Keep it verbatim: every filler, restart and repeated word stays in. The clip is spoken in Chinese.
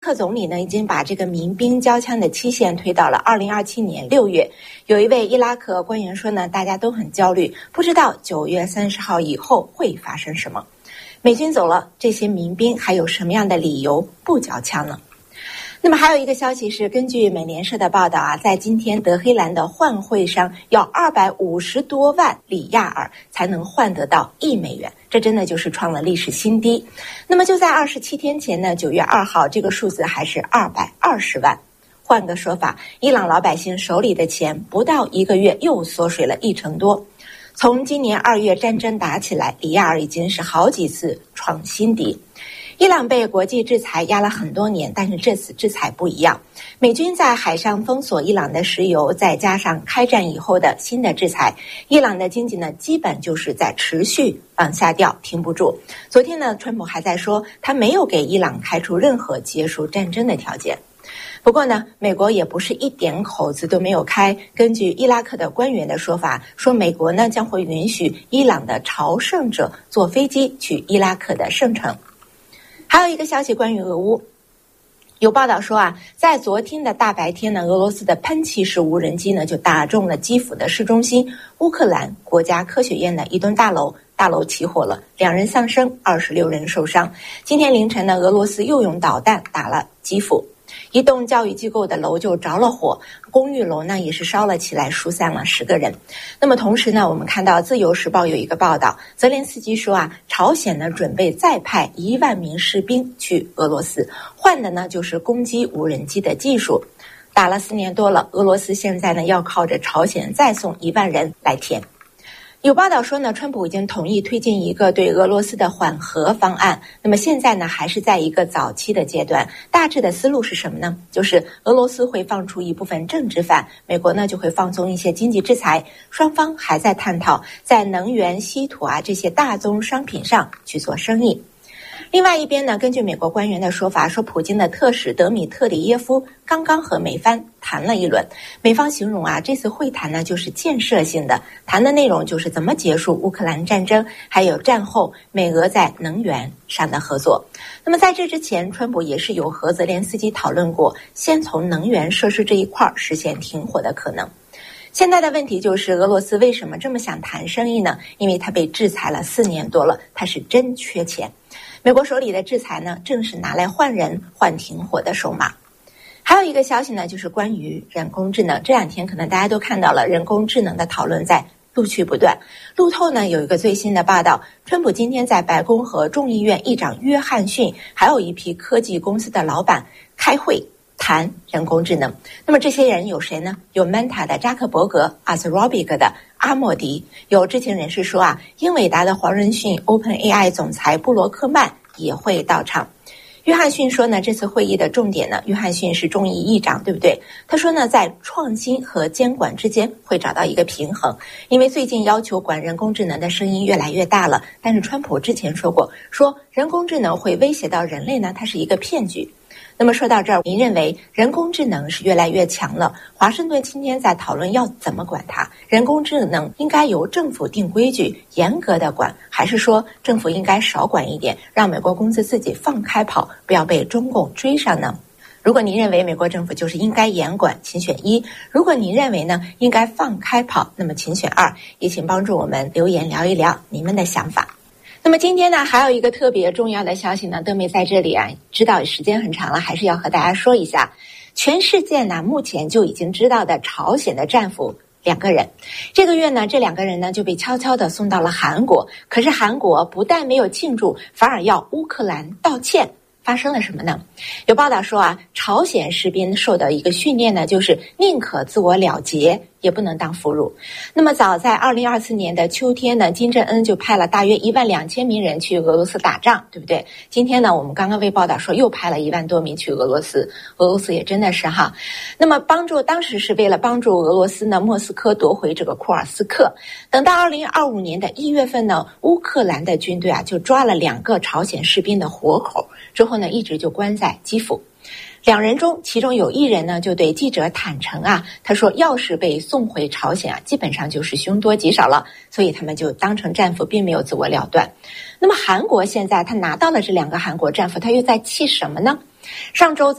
克总理呢已经把这个民兵交枪的期限推到了二零二七年六月。有一位伊拉克官员说呢，大家都很焦虑，不知道九月三十号以后会发生什么。美军走了，这些民兵还有什么样的理由不交枪呢？那么还有一个消息是，根据美联社的报道啊，在今天德黑兰的换汇商要二百五十多万里亚尔才能换得到一美元，这真的就是创了历史新低。那么就在二十七天前呢，九月二号，这个数字还是二百二十万。换个说法，伊朗老百姓手里的钱不到一个月又缩水了一成多。从今年二月战争打起来，里亚尔已经是好几次创新低。伊朗被国际制裁压了很多年，但是这次制裁不一样。美军在海上封锁伊朗的石油，再加上开战以后的新的制裁，伊朗的经济呢基本就是在持续往下掉，停不住。昨天呢，川普还在说他没有给伊朗开出任何结束战争的条件。不过呢，美国也不是一点口子都没有开。根据伊拉克的官员的说法，说美国呢将会允许伊朗的朝圣者坐飞机去伊拉克的圣城。还有一个消息关于俄乌，有报道说啊，在昨天的大白天呢，俄罗斯的喷气式无人机呢就打中了基辅的市中心乌克兰国家科学院的一栋大楼，大楼起火了，两人丧生，二十六人受伤。今天凌晨呢，俄罗斯又用导弹打了基辅。一栋教育机构的楼就着了火，公寓楼呢也是烧了起来，疏散了十个人。那么同时呢，我们看到《自由时报》有一个报道，泽连斯基说啊，朝鲜呢准备再派一万名士兵去俄罗斯，换的呢就是攻击无人机的技术。打了四年多了，俄罗斯现在呢要靠着朝鲜再送一万人来填。有报道说呢，川普已经同意推进一个对俄罗斯的缓和方案。那么现在呢，还是在一个早期的阶段。大致的思路是什么呢？就是俄罗斯会放出一部分政治犯，美国呢就会放松一些经济制裁。双方还在探讨在能源、稀土啊这些大宗商品上去做生意。另外一边呢，根据美国官员的说法，说普京的特使德米特里耶夫刚刚和美方谈了一轮。美方形容啊，这次会谈呢就是建设性的，谈的内容就是怎么结束乌克兰战争，还有战后美俄在能源上的合作。那么在这之前，川普也是有和泽连斯基讨论过，先从能源设施这一块实现停火的可能。现在的问题就是俄罗斯为什么这么想谈生意呢？因为他被制裁了四年多了，他是真缺钱。美国手里的制裁呢，正是拿来换人、换停火的筹码。还有一个消息呢，就是关于人工智能。这两天可能大家都看到了人工智能的讨论在陆续不断。路透呢有一个最新的报道，川普今天在白宫和众议院议长约翰逊，还有一批科技公司的老板开会谈人工智能。那么这些人有谁呢？有 Meta 的扎克伯格， Anthropic 的阿莫迪，有知情人士说啊，英伟达的黄仁勋， OpenAI 总裁布罗克曼也会到场。约翰逊说呢，这次会议的重点呢，约翰逊是众议议长，对不对？他说呢，在创新和监管之间会找到一个平衡，因为最近要求管人工智能的声音越来越大了。但是川普之前说过，说人工智能会威胁到人类呢，它是一个骗局。那么说到这儿，您认为人工智能是越来越强了？华盛顿今天在讨论要怎么管它？人工智能应该由政府定规矩，严格的管，还是说政府应该少管一点，让美国公司自己放开跑，不要被中共追上呢？如果您认为美国政府就是应该严管，请选一；如果您认为呢应该放开跑，那么请选二。也请帮助我们留言聊一聊你们的想法。那么今天呢，还有一个特别重要的消息呢，德美在这里啊，知道时间很长了，还是要和大家说一下。全世界呢，目前就已经知道的朝鲜的战俘两个人，这个月呢，这两个人呢就被悄悄地送到了韩国。可是韩国不但没有庆祝，反而要乌克兰道歉。发生了什么呢？有报道说啊，朝鲜士兵受到一个训练呢，就是宁可自我了结，也不能当俘虏。那么早在二零二四年的秋天呢，金正恩就派了大约一万两千名人去俄罗斯打仗，对不对？今天呢，我们刚刚为报道说又派了一万多名去俄罗斯，俄罗斯也真的是哈。那么帮助当时是为了帮助俄罗斯呢，莫斯科夺回这个库尔斯克。等到二零二五年的一月份呢，乌克兰的军队啊就抓了两个朝鲜士兵的活口，之后呢一直就关在基辅。两人中，其中有一人呢，就对记者坦诚啊，他说，要是被送回朝鲜啊，基本上就是凶多吉少了，所以他们就当成战俘，并没有自我了断。那么韩国现在他拿到了这两个韩国战俘，他又在气什么呢？上周